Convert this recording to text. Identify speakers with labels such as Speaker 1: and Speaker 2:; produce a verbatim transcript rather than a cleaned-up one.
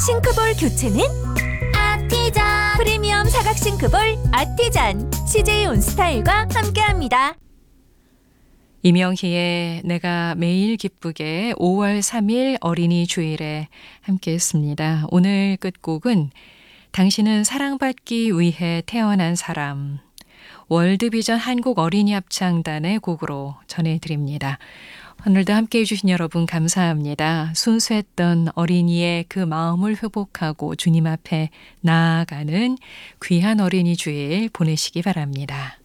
Speaker 1: 싱크볼 교체는 아티잔. 프리미엄 사각 싱크볼 아티잔. 씨제이 온스타일과 함께합니다.
Speaker 2: 이명희의 내가 매일 기쁘게 오월 삼일 어린이 주일에 함께했습니다. 오늘 끝곡은 당신은 사랑받기 위해 태어난 사람, 월드비전 한국 어린이 합창단의 곡으로 전해드립니다. 오늘도 함께해 주신 여러분 감사합니다. 순수했던 어린이의 그 마음을 회복하고 주님 앞에 나아가는 귀한 어린이 주일 보내시기 바랍니다.